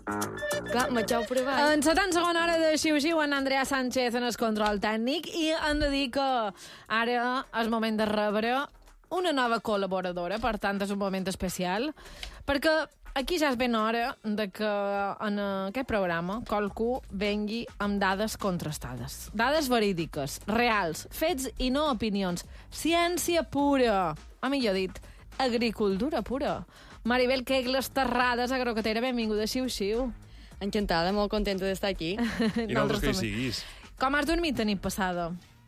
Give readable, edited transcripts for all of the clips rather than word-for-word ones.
Clar, matxau per avall. En la tan segona hora de xiu-xiu, en Andrea Sánchez en el control tècnic, i hem de dir que ara és moment de rebre una nova col·laboradora, per tant és un moment especial, perquè aquí ja és ben hora de que en aquest programa qualcú vengui amb dades contrastades. Dades verídiques, reals, fets i no opinions. Ciència pura. O millor dit, agricultura pura. Maribel Quegles Terrades, agrocatera, benvinguda a Xiu-Xiu. Encantada, molt contenta d'estar aquí. I nosaltres que hi siguis. Com has dormit la nit passada?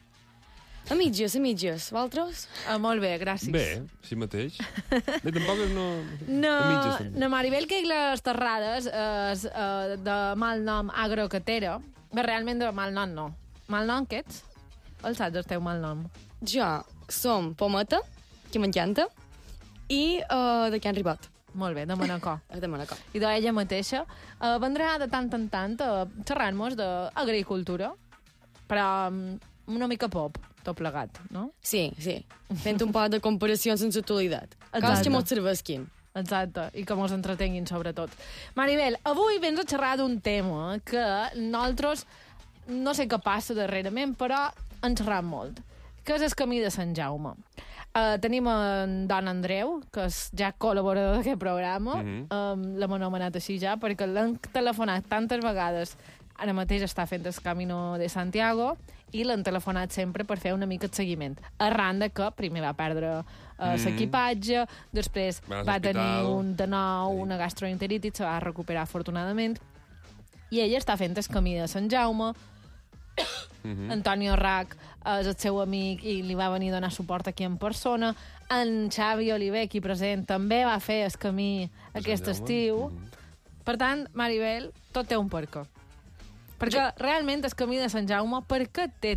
A mitges. Vosaltres? Molt bé, gràcies. Bé, sí mateix. Bé, tampoc és no... No, a mitges, també. na Maribel Quegles Terrades és de mal nom agrocatera. Bé, realment de mal nom no. Mal nom que ets? El saps el teu mal nom? Jo som Pometa, que m'encanta, i de Can Ribot, Molt bé, de Manacor. de Manacor. I d'ella mateixa vendrà de tant en tant xerrant-nos d'agricultura, però una mica pop, tot plegat, no? Sí. Fent un poc de comparació sense actualitat. Coses Exacte. que mos servesquin. Exacte, i que mos entretenguin sobretot. Maribel, avui vens a xerrar d'un tema que nosaltres no sé què passa darrerament, però en xerram molt, que és el camí de Sant Jaume. Tenim en Don Andreu, que és ja col·laborador d'aquest programa. L'hem anomenat així ja, perquè l'han telefonat tantes vegades. Ara mateix està fent el Camino de Santiago i l'han telefonat sempre per fer una mica de seguiment. Arran de que primer va perdre l'equipatge, després Va va tenir l'hospital. una gastroenteritis, se va recuperar afortunadament, i ella està fent el camí de Sant Jaume. Antonio Rac és el seu amic i li va venir a donar suport aquí en persona. En Xavi Oliver, aquí present, també va fer el camí aquest Jaume. estiu. Per tant, Maribel, tot té un perquè. Perquè realment el camí de Sant Jaume, per què té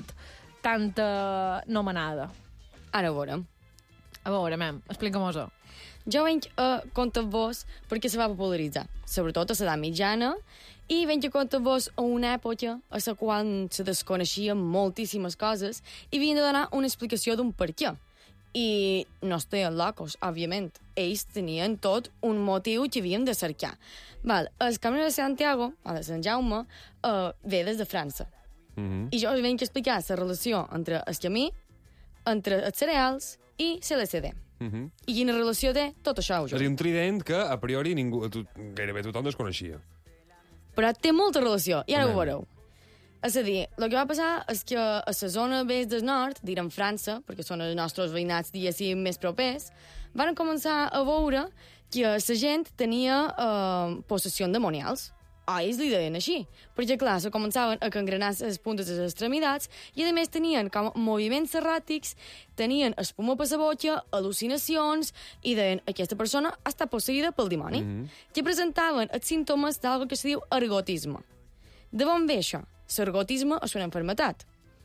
tanta nomenada? Ara ho veurem. A veure, mem, explica-mos-ho. Jo venc a comptar-vos perquè se va popularitzar, sobretot a l'edat mitjana, i venc a comptar-vos a una època a la qual se desconeixien moltíssimes coses i havien de donar una explicació d'un per què. I no estaven locos, òbviament. Ells tenien tot un motiu que havíem de cercar. Val, el Camí de Santiago, o de Sant Jaume, ve des de França. I jo us venc a explicar la relació entre el camí, entre els cereals i l'LCD. I quina relació té tot això, És a dir, un trident que, a priori, gairebé tothom desconeixia. Però té molta relació, i ara ho Anem. veureu. És a dir, el que va passar és que a la zona més del nord, direm França, perquè són els nostres veïnats, diguéssim, més propers, van començar a veure que la gent tenia possessió de monials. A ells li deien així, perquè clar, se començaven a cangrenar les puntes de les extremitats i a més tenien com moviments erràtics, tenien espuma per la boca, al·lucinacions, i deien, aquesta persona està posseïda pel dimoni, que presentaven els símptomes d'algo que se diu ergotisme. De on ve això? L'ergotisme és una malaltia.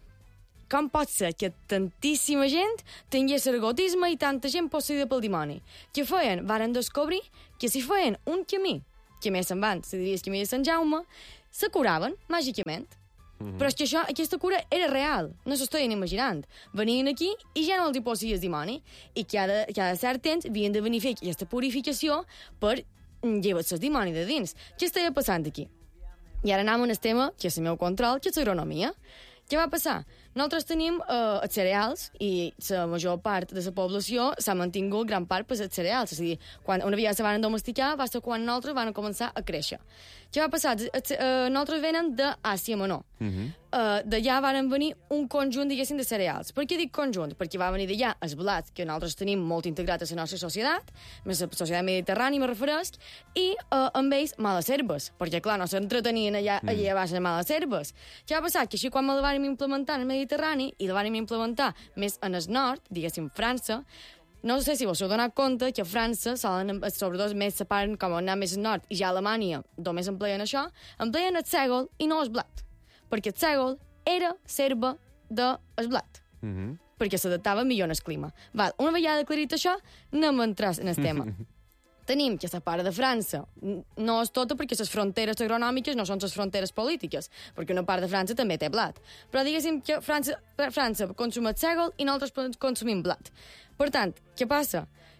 Com pot ser que tantíssima gent tingués ergotisme i tanta gent posseïda pel dimoni? Què feien? Varen descobrir que si feien un camí, que més se'n van, se diria el camí de Sant Jaume, se curaven màgicament. Però és que aquesta cura era real, no s'ho estaven imaginant. Venien aquí i ja no els hi posseïa el dimoni, i cada cert temps havien de venir a fer aquesta purificació per llevar-se el dimoni de dins. Què estava passant aquí? I ara anem a un tema que és el meu control, que és l'agronomia. Què va passar? Nosaltres tenim els cereals i la major part de la població s'ha mantingut gran part per els cereals. És a dir, quan una vegada se van domesticar va ser quan nosaltres van començar a créixer. Què va passar? Nosaltres venen d'Àsia Menor. D'allà van venir un conjunt, diguéssim, de cereals. Per què dic conjunt? Perquè va venir d'allà el blat, que nosaltres tenim molt integrat a la nostra societat, més la societat mediterrània, me refereix, i amb ells males herbes, perquè clar, no s'entretenien allà a baix de males herbes. Què va passar? Que així quan me la van implementar en el Mediterrani i la van implementar més en el nord, diguéssim França, no sé si vos heu donat compte que a França, sobretot més separen com anar més al nord, i ja a Alemanya, només empleen això, empleen el sègol i no el blat. Perquè el sègol era l'herba del blat. Perquè s'adaptava millor al clima. Val, una vegada aclarit això, anem a entrar en el tema. Tenim que la part de França no és tota perquè les fronteres agronòmiques no són les fronteres polítiques, perquè una part de França també té blat. Però diguéssim que França consumeix sègol i nosaltres consumim blat. Per tant, què passa?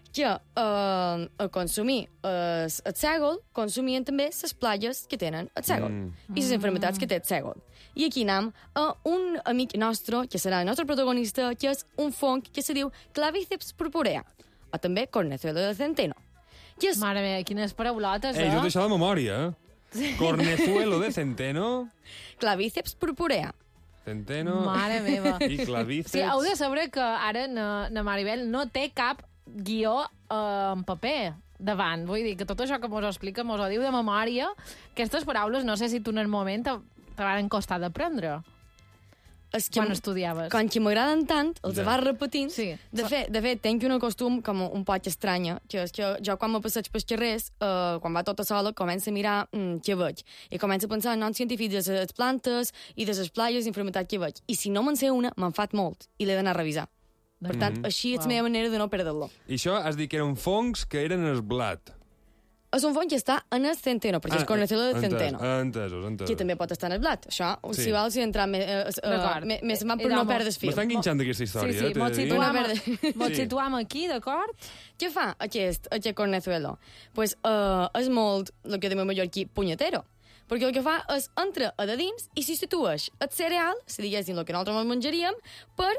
que a consumir el sègol consumien també les plagues que tenen el sègol i les enfermetats que té el sègol. I aquí anem a un amic nostre, que serà el nostre protagonista, que és un fong que se diu Clavíceps purpurea, o també Cornezuelo de centeno. Que és... Mare meva, quines paraulotes, Ei, jo això de memòria, Cornezuelo de centeno, Clavíceps purpurea. centeno Mare meva. i clavíceps. Sí, heu de saber que ara na Maribel no té cap guió en paper davant. Vull dir que tot això que mos explica mos ho diu de memòria. Aquestes paraules no sé si tu en el moment te van costar d'aprendre És que quan estudiaves. Com que m'agraden tant, els Ja. vas repetint. Sí. De fet, tenc un costum com un poc estranya, que és que jo quan me passeig pels carrers, quan va tota sola, començo a mirar què veig. I començo a pensar en noms científics de les plantes i de les plagues d'infermetat que veig. I si no me'n sé una, me'n fat molt i l'he d'anar a revisar. Per tant, així és la meva manera de no perdre-lo. I això has dit que eren fongs que eren el blat. És un fong que està en el centeno, perquè és Cornezuelo de centeno. Entesos. Que també pot estar en el blat. Això, Sí. si vols, entrar D'acord. més avant, però no perdes fil. M'està enganxant d'aquesta història. Sí, t'he mos de dir. situem- situam aquí, d'acord? Què fa aquest Cornezuelo? Pues és molt, el que dèiem a mallorquí, punyetero. Perquè el que fa és entra a de dins i substitueix el cereal, si diguéssim el que nosaltres menjaríem, per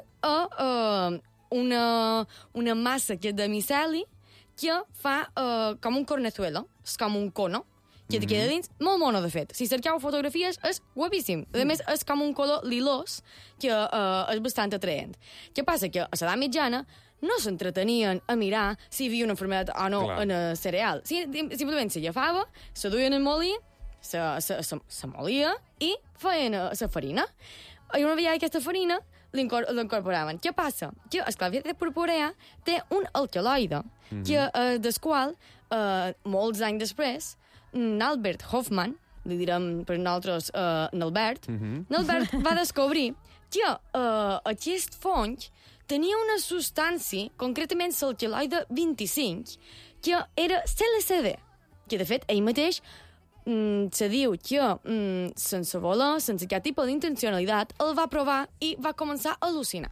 una massa que és de miceli que fa com un cornezuelo, és com un cono, que et queda dins, molt mono, de fet. Si cerqueu fotografies, és guapíssim. A més, és com un color lilós, que és bastant atraent. Què passa? Que a l'edat mitjana no s'entretenien a mirar si hi havia una enfermedad o no Clar. en el cereal. Simplement s'agafava, se duien el molí, se molia i feien la farina. I una vegada aquesta farina l'incorporaven. Què passa? Que el Clavíceps purpurea té un alcaloide, del qual, molts anys després, Albert Hoffman, li direm per nosaltres Nalbert, Nalbert va descobrir que aquest fong tenia una substància, concretament l'alcaloide 25, que era CLCD, que de fet ell mateix se diu que sense voler, sense cap tipus d'intencionalitat, el va provar i va començar a al·lucinar.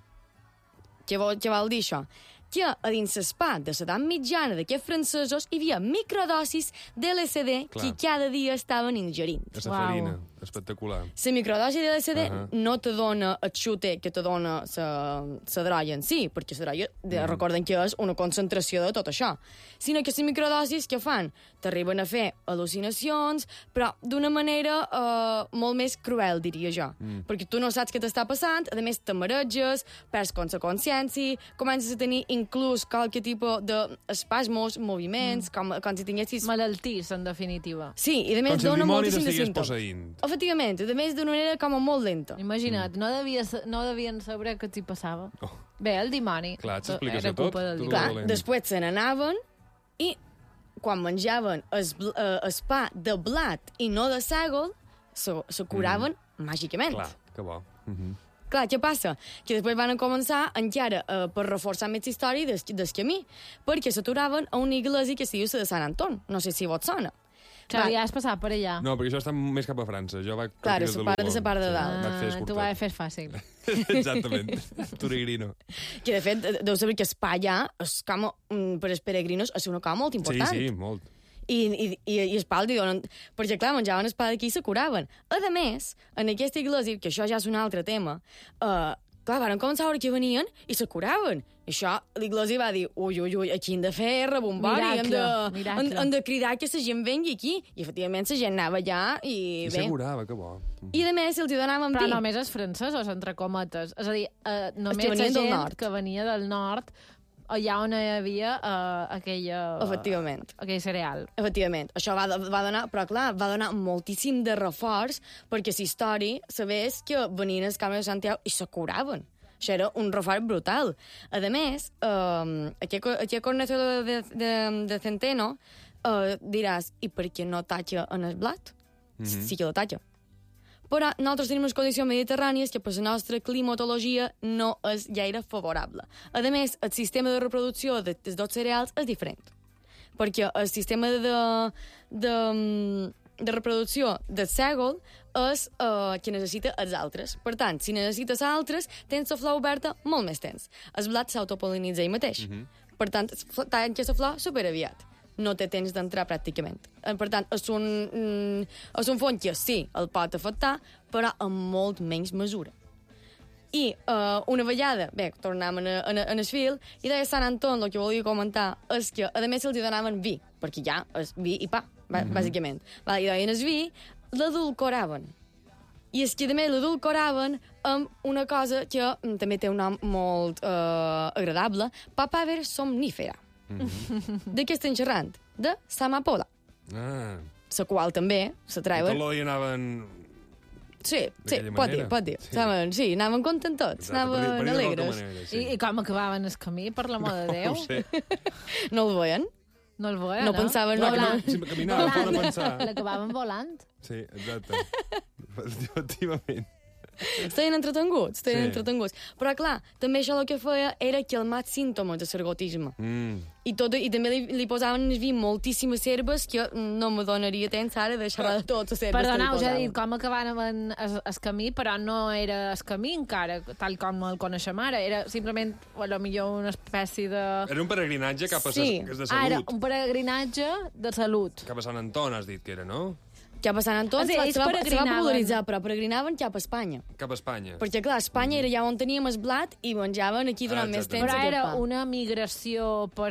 Què vol dir això? Que a dins l'espat de l'edat mitjana d'aquests francesos hi havia microdosis de LSD que cada dia estaven ingerint. És la farina. Espectacular. La microdosi de LSD no te dona el xute que te dona la droga en si, perquè la droga, recorden que és una concentració de tot això, sinó que les microdosis que fan? T'arriben a fer al·lucinacions, però d'una manera molt més cruel, diria jo. Perquè tu no saps què t'està passant, a més te mareges, perds la consciència, comences a tenir inclús qualque tipus d'espasmos, moviments, com si tinguessis... Malaltís, en definitiva. Sí, i a més Com si el dona dimoni moltíssims t'estigués símptomes. posseint. Efectivament, a més d'una manera com molt lenta. Imagina't, no devien saber què t'hi passava. Bé, el dimoni. Clar, t'expliques Era tot. culpa del Tot dimoni. Clar, dolent. després se n'anaven i quan menjaven el pa de blat i no de sègol, se curaven màgicament. Clar, que bo. Clar, què passa? Que després van començar encara per reforçar més la història del camí, perquè s'aturaven a una iglesia que se diu la de Sant Anton. No sé si vos sona. Xavi, has passat per allà. No, perquè això està més cap a França. Jo vaig... Clar, és la part de Lugo. dalt. Vaig fer Tu escortat. ho has fet fàcil. Exactament. Turegrino. Que, de fet, deu saber que el pa allà, és com, per als peregrinos, és una cosa molt Sí, important. sí, molt. I el pa li donen... Perquè, clar, menjaven el pa d'aquí i se curaven. A més, en aquesta iglesia, que això ja és un altre tema, clar, van començar a veure que venien i se curaven. I això, l'iglesia va dir, ui, aquí hem de fer rebombori, Miracle. hem de cridar que la gent vengui aquí. I, efectivament, la gent anava allà i bé. S'assegurava, que bo. I, a més, els hi donaven Però vi. només els francesos, entre cometes. És a dir, només que la venien del gent nord. que venia del nord, allà on hi havia Efectivament. aquell cereal. Efectivament, això va donar, però clar, va donar moltíssim de reforç perquè la història sabés que venien als Camps de Santiago i se curaven. Això era un reforç brutal. A més, aquí a Cornezuelo de Centeno diràs, i per què no tatxa en el blat? Sí que lo tatxa. Però nosaltres tenim unes condicions mediterrànies que per la nostra climatologia no és gaire favorable. A més, el sistema de reproducció dels dos cereals és diferent. Perquè el sistema de reproducció del sègol és que necessita els altres. Per tant, si necessites altres, tens la flor oberta molt més temps. El blat s'autopolinitza ell mateix. Per tant, tanca la flor superaviat. No té temps d'entrar pràcticament. Per tant, és un fong que sí, el pot afectar, però en molt menys mesura. I una vegada, bé, tornem en el fil, i deia Sant Anton, el que volia comentar és que, a més, se'ls donaven vi, perquè ja és vi i pa, bàsicament. I deien el vi, l'adulcoraven. I és que, a més, l'adulcoraven amb una cosa que també té un nom molt agradable, papaver somnífera. De què estem xerrant? De s'amapola. La qual també se treuen... I tot l'odi anaven... Sí, pot dir. Sí, anaven contentots, anaven alegres. I com acabaven el camí, per l'amor de Déu? No ho sé. No el veien? No el veien, no? Pensaven... Caminaven, poden pensar. L'acabaven volant. Sí, exacte. Efectivament. Estaven entretenguts. Però, clar, també això el que feia era que el mat símptomes de l'ergotisme. I també li posaven en el vi moltíssimes herbes que no me donaria temps ara de xerrar de totes les herbes. Perdoneu, us he dit com acabaven el camí, però no era el camí encara, tal com el coneixem ara. Era simplement, potser una espècie de... Era un peregrinatge cap a de salut. Era un peregrinatge de salut. Cap a Sant Anton, has dit que era, no? Cap a Sant Anton se va popularitzar, però peregrinaven cap a Espanya. Cap a Espanya. Perquè, clar, Espanya era ja on teníem el blat i menjaven aquí durant més temps. Però era una migració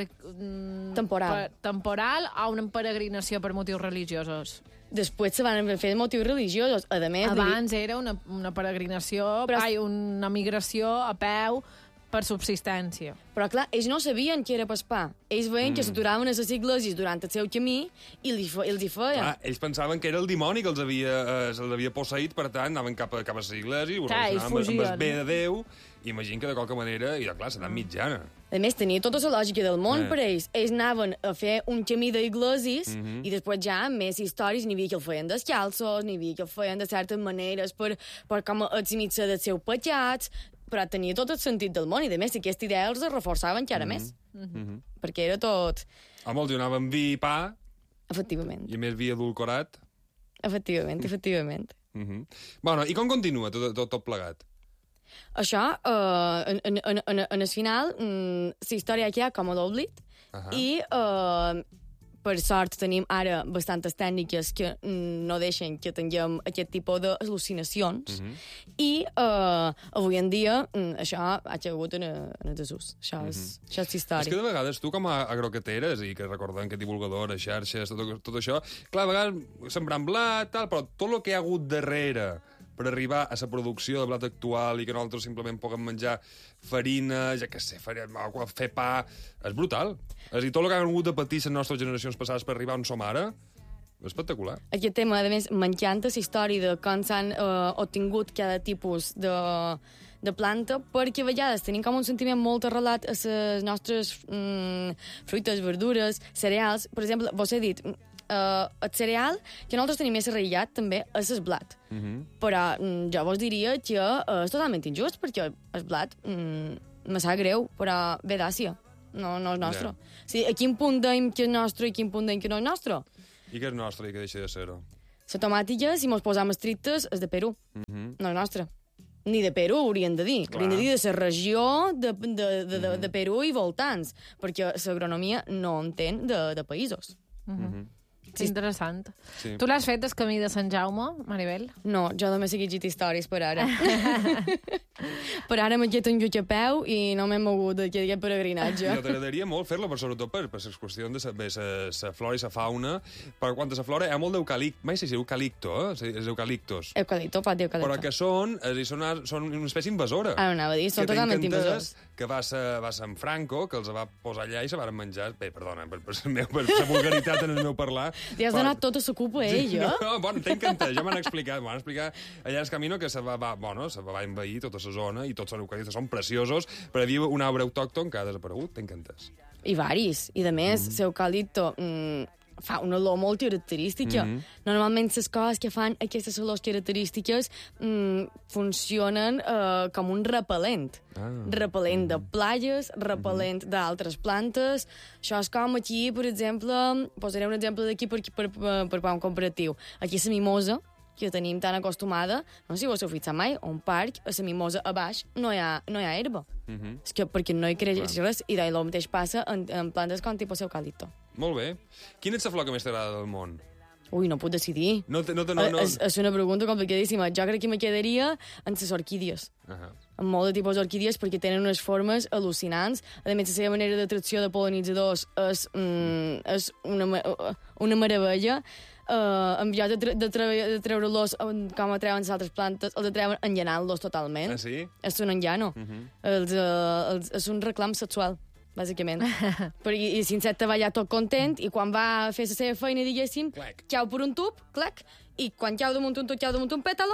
temporal o una peregrinació per motius religiosos? Després se van fer motius religiosos. Abans era una peregrinació, una migració a peu per subsistència. Però, clar, ells no sabien que era pas pa. Ells veien que s'aturaven a les iglesis durant el seu camí i els hi feien. Clar, ells pensaven que era el dimoni que els havia posseït, per tant, anaven cap a les iglesis, ho relacionaven amb el bé de Déu, i imagino que de qualque manera, i clar, s'anaven mitjana. A més, tenia tota la lògica del món per ells. Ells anaven a fer un camí d'iglesis i després ja, més històries, n'hi havia que el feien descalços, n'hi havia que el feien de certes maneres per com eximir-se dels seus pecats, però tenia tot el sentit del món, i a més aquesta idea els reforçava encara més. Perquè era tot... Home, els donaven vi i pa... Efectivament. I a més vi adulcorat. Efectivament. Bueno, i com continua tot plegat? Això, en el final, la història que hi ha com a d'oblit, i per sort tenim ara bastantes tècniques que no deixen que tinguem aquest tipus d'al·lucinacions, i avui en dia això ha caigut en el desús. Això és història. És que de vegades tu com a agrocateres, i que recordem que divulgadores, xarxes, tot això, clar, a vegades sembrant blat, tal, però tot el que hi ha hagut darrere per arribar a la producció de blat actual i que nosaltres simplement puguem menjar farina, ja que sé, fer pa, és brutal. És a dir, tot el que han hagut de patir les nostres generacions passades per arribar on som ara, és espectacular. Aquest tema, a més, m'encanta la història de com s'han obtingut cada tipus de planta, perquè a vegades tenim com un sentiment molt arrelat a les nostres fruites, verdures, cereals. Per exemple, vos he dit... el cereal que nosaltres tenim més arraïllat també és el blat. Però jo vos diria que és totalment injust, perquè el blat me sap greu, però ve d'Àsia, no és nostre. O sigui, a quin punt deim que és nostre i a quin punt deim que no és nostre? I que és nostre i que deixa de ser-ho? La tomàtica, si mos posam estrictes, és de Perú, no és nostra. Ni de Perú, haurien de dir. Haurien de dir de la regió de Perú i voltants, perquè l'agronomia no entén de països. Interessant. Sí. Tu l'has fet el camí de Sant Jaume, Maribel? No, jo només he llegit històries per ara. Per ara m'he quedat un lluig a peu i no m'he mogut d'aquest peregrinatge. Jo t'agradaria molt fer-lo, sobretot per les qüestions de la flora i la fauna. Però quan la flora hi ha molt d'eucalipt. Mai sé si eucalipto, els eucaliptos. Eucalipto, pot dir eucalipto. Però que són una espècie invasora. Ara anava a dir, són totalment invasors. Que va ser en Franco, que els va posar allà i se van menjar... Bé, perdona, per la vulgaritat en el meu parlar. Li has donat tota la culpa a ell, jo? No, bueno, t'he encantat, ja m'han explicat. M'han explicat allà el camino que se va envair tota la zona i tots són eucaliptos, són preciosos, però hi havia un arbre autòcton que ha desaparegut, t'encantes. I varis. I de més, l'eucalipto fa una olor molt característica. Normalment les coses que fan aquestes olors característiques funcionen com un repel·lent. Repel·lent de platges, repel·lent d'altres plantes. Això és com aquí, per exemple, posaré un exemple d'aquí per un comparatiu. Aquí la mimosa, que tenim tan acostumada, no sé si vos heu fixat mai, un parc, a la mimosa a baix, no hi ha herba. És que perquè no hi creix res, i el mateix passa en plantes com tipus eucalipto. Molt bé. Quina és la flor que més t'agrada del món? Ui, no puc decidir. No. És una pregunta complicadíssima. Jo crec que me quedaria en les orquídies. En molt de tipus d'orquídies, perquè tenen unes formes al·lucinants. A més, la seva manera d'atracció de pol·linitzadors és una meravella. En lloc de treure-los com atreuen les altres plantes, els atreuen enllanant-los totalment. Ah, sí? És un enllano. És un reclam sexual, bàsicament. I l'insecte va allà tot content, i quan va a fer la seva feina, diguéssim, cau per un tub, clac, i quan cau damunt un tub, cau damunt un pètalo,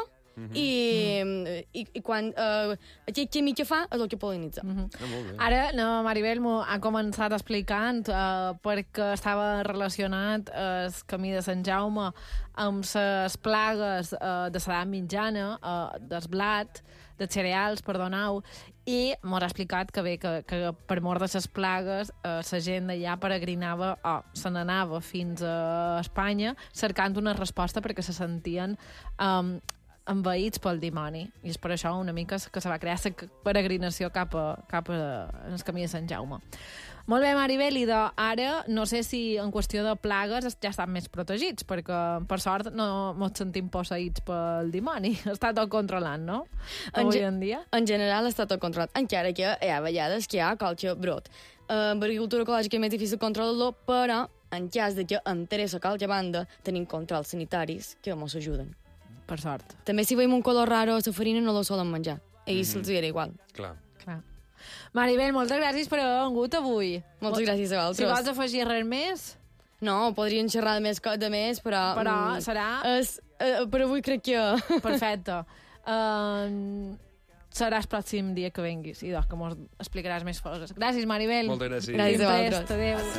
i quan aquell químic que fa és el que pol·linitza. Ara, Maribel m'ho ha començat explicant perquè estava relacionat el camí de Sant Jaume amb les plagues de l'edat mitjana, del blat, dels cereals, perdoneu, i m'ho ha explicat que bé, que per mort de les plagues la gent d'allà peregrinava o se n'anava fins a Espanya cercant una resposta perquè se sentien envaïts pel dimoni. I és per això una mica que se va crear la peregrinació cap al camí de Sant Jaume. Molt bé, Maribel, i ara no sé si en qüestió de plagues ja estan més protegits, perquè per sort no ens sentim posseïts pel dimoni. Està tot controlant, no? Avui en dia. En general està tot controlat, encara que hi ha vegades que hi ha qualque brot. En agricultura ecològica és més difícil controlar-lo, però en cas de que interessa qualque banda, tenim controls sanitaris que ens ajuden. Per sort. També si veiem un color raro a la farina no la solen menjar. Ells se'ls era igual. Clar. Maribel, moltes gràcies per haver vengut avui. Moltes gràcies a vosaltres. Si vols afegir res més? No, podrien xerrar de més, però... Però serà... Per avui crec que... Perfecte. Serà el pròxim dia que venguis i que mos explicaràs més coses. Gràcies, Maribel. Moltes gràcies. Gràcies a vosaltres. Adéu.